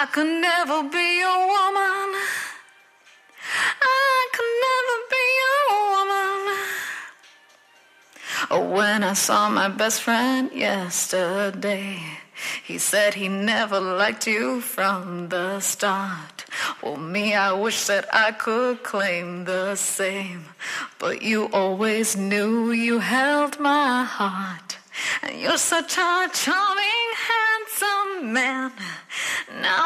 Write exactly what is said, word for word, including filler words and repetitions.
I could never be your woman. I could never be your woman. When I saw my best friend yesterday, he said he never liked you from the start. Well, me, I wish that I could claim the same, but you always knew you held my heart. And you're such a charming, handsome man. Now